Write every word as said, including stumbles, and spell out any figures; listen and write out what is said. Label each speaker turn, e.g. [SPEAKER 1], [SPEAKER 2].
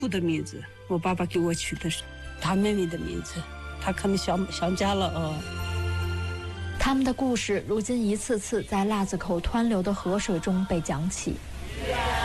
[SPEAKER 1] 不的名字，我爸爸给我取的是他妹妹的名字，他可能想想家了哦。
[SPEAKER 2] 他们的故事如今一次次在辣子口湍流的河水中被讲起。